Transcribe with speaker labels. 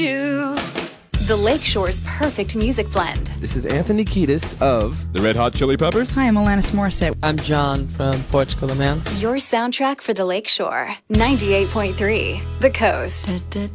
Speaker 1: The Lakeshore's perfect music blend.
Speaker 2: This is Anthony Kiedis of
Speaker 3: The Red Hot Chili Peppers.
Speaker 4: Hi, I'm Alanis Morissette.
Speaker 5: I'm John from Portugal the Man.
Speaker 1: Your soundtrack for the Lakeshore. 98.3 The Coast.